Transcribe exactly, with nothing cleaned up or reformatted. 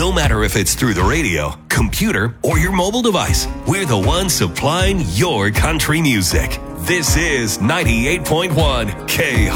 No matter if it's through the radio, computer, or your mobile device, we're the ones supplying your country music. This is ninety-eight point one K